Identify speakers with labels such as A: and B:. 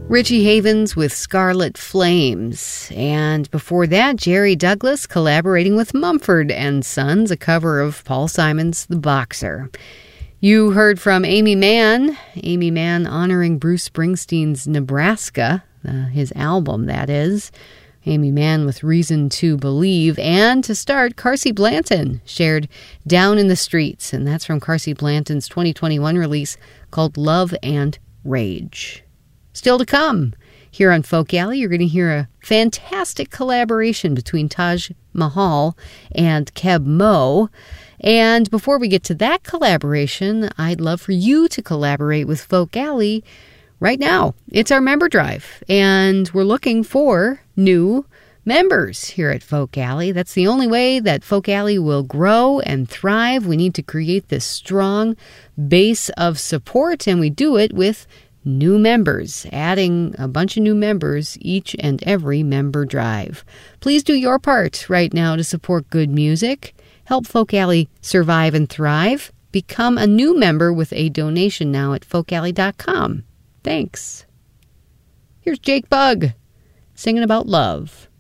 A: Richie Havens with Scarlet Flames. And before that, Jerry Douglas collaborating with Mumford & Sons, a cover of Paul Simon's The Boxer. You heard from Amy Mann honoring Bruce Springsteen's Nebraska, his album, that is. Amy Mann with Reason to Believe. And to start, Carsey Blanton shared Down in the Streets, and that's from Carsey Blanton's 2021 release called Love and Rage. Still to come, here on Folk Alley, you're going to hear a fantastic collaboration between Taj Mahal and Keb Mo. And before we get to that collaboration, I'd love for you to collaborate with Folk Alley right now. It's our member drive, and we're looking for new members here at Folk Alley. That's the only way that Folk Alley will grow and thrive. We need to create this strong base of support, and we do it with new members, adding a bunch of new members each and every member drive. Please do your part right now to support good music. Help Folk Alley survive and thrive. Become a new member with a donation now at folkalley.com. Thanks. Here's Jake Bugg singing about love.